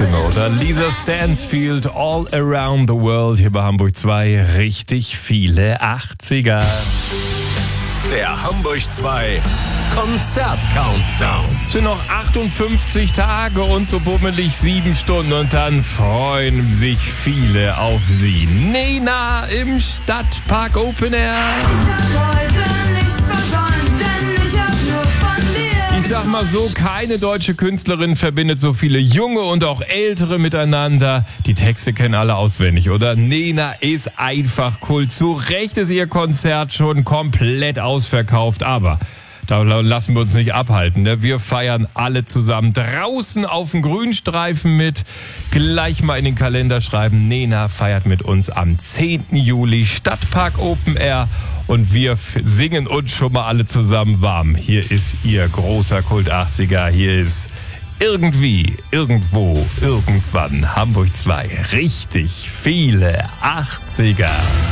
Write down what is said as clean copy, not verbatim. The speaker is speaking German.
Stimme, oder? Lisa Stansfield, All Around the World, hier bei Hamburg 2. Richtig viele 80er. Der Hamburg 2 Konzert-Countdown. Es sind noch 58 Tage und so bummelig 7 Stunden und dann freuen sich viele auf sie. Nena im Stadtpark Open Air. Ich hab heute nichts versäumt, denn ich hab nur von dir. Ich sag mal so, keine deutsche Künstlerin verbindet so viele junge und auch ältere miteinander. Die Texte kennen alle auswendig, oder? Nena ist einfach cool. Zu Recht ist ihr Konzert schon komplett ausverkauft, aber da lassen wir uns nicht abhalten. Ne? Wir feiern alle zusammen draußen auf dem Grünstreifen mit. Gleich mal in den Kalender schreiben, Nena feiert mit uns am 10. Juli Stadtpark Open Air. Und wir singen uns schon mal alle zusammen warm. Hier ist ihr großer Kult 80er. Hier ist irgendwie, irgendwo, irgendwann Hamburg 2. Richtig viele 80er.